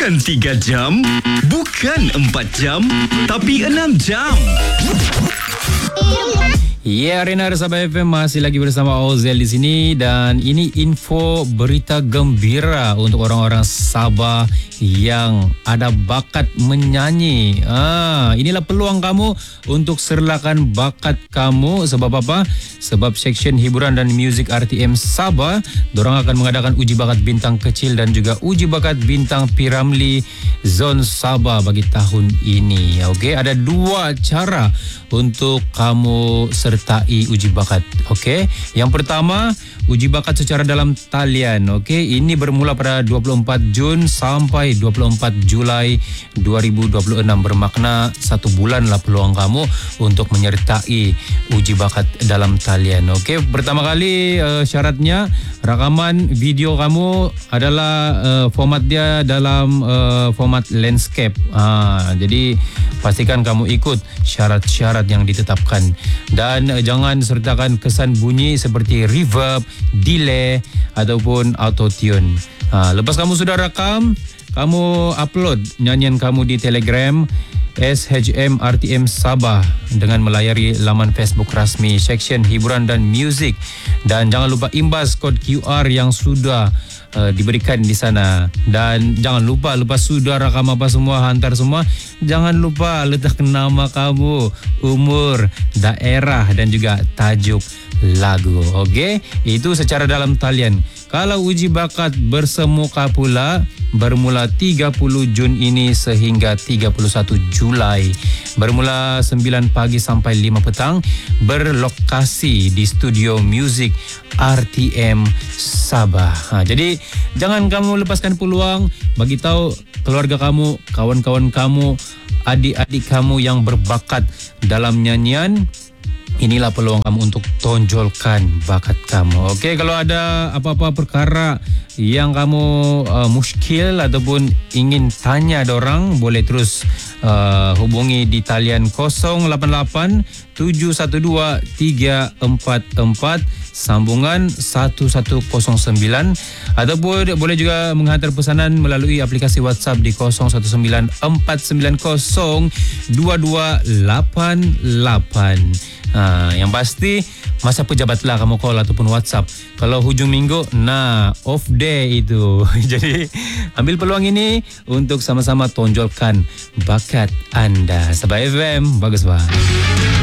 Bukan 3 jam, bukan 4 jam, tapi 6 jam. Ya, Arena Sabah FM masih lagi bersama Ozel di sini dan ini info berita gembira untuk orang-orang Sabah yang ada bakat menyanyi. Inilah peluang kamu untuk serlakan bakat kamu. Sebab apa? Sebab Seksyen Hiburan dan Muzik RTM Sabah, dorang akan mengadakan uji bakat bintang kecil dan juga uji bakat bintang Piramli Zon Sabah bagi tahun ini. Okey, ada 2 cara untuk kamu sertai uji bakat. Okey, yang pertama, uji bakat secara dalam talian. Okey, ini bermula pada 24 Jun sampai 24 Julai 2026. Bermakna 1 bulan lah peluang kamu untuk menyertai uji bakat dalam talian. Okey, pertama kali syaratnya rakaman video kamu adalah format dia dalam format landscape. Jadi pastikan kamu ikut syarat-syarat yang ditetapkan dan jangan sertakan kesan bunyi seperti reverb, delay ataupun auto tune. Lepas kamu sudah rakam, kamu upload nyanyian kamu di Telegram SHM RTM Sabah dengan melayari laman Facebook rasmi Seksyen Hiburan dan Muzik, dan jangan lupa imbas kod QR yang sudah diberikan di sana. Dan jangan lupa lepas sudah rakam apa semua, hantar semua, jangan lupa letak nama kamu, umur, daerah dan juga tajuk lagu. Okey, itu secara dalam talian. Kalau uji bakat bersemuka pula bermula 30 Jun ini sehingga 31 Julai. Bermula 9 pagi sampai 5 petang, berlokasi di Studio Muzik RTM Sabah. Jadi jangan kamu lepaskan peluang, bagi tahu keluarga kamu, kawan-kawan kamu, adik-adik kamu yang berbakat dalam nyanyian. Inilah peluang kamu untuk tonjolkan bakat kamu. Okey, kalau ada apa-apa perkara yang kamu muskil ataupun ingin tanya dorang, boleh terus hubungi di talian 088 712 344 sambungan 1109, ataupun boleh juga menghantar pesanan melalui aplikasi WhatsApp di 019 490 2288. Yang pasti masa pejabatlah kamu call ataupun WhatsApp. Kalau hujung minggu, off day itu. Jadi ambil peluang ini untuk sama-sama tonjolkan bakat anda. Sabah FM, bagus bah.